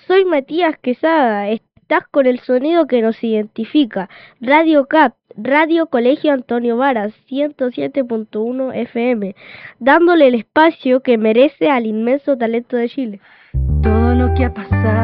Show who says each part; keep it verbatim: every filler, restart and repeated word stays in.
Speaker 1: soy Matías Quesada. Estás con el sonido que nos identifica. Radio C A P, Radio Colegio Antonio Varas, ciento siete punto uno F M, dándole el espacio que merece al inmenso talento de Chile.
Speaker 2: Todo lo que ha pasado